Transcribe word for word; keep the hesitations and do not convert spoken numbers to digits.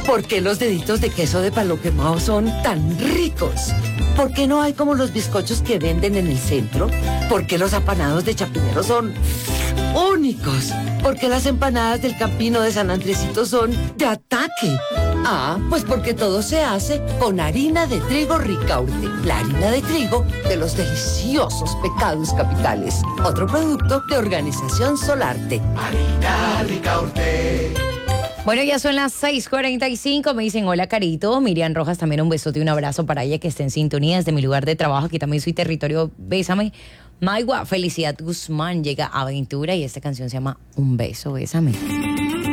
¿Por qué los deditos de queso de palo quemado son tan ricos? ¿Por qué no hay como los bizcochos que venden en el centro? ¿Por qué los apanados de Chapinero son únicos? ¿Por qué las empanadas del Campino de San Andresito son de ataque? Ah, pues porque todo se hace con harina de trigo Ricaurte, la harina de trigo de los deliciosos pecados capitales. Otro producto de Organización Solarte. Harina Ricaurte. Bueno, ya son las seis cuarenta y cinco, me dicen hola Carito, Miriam Rojas también un besote y un abrazo para ella que está en sintonía desde mi lugar de trabajo, aquí también soy territorio, bésame. Maigua, Felicidad Guzmán llega a Aventura y esta canción se llama Un beso, bésame.